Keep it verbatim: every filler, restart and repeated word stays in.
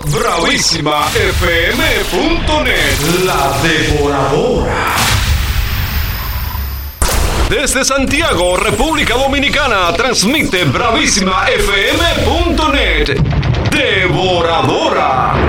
bravísima f m punto net, la devoradora. Desde Santiago, República Dominicana, transmite bravísima f m punto net, devoradora.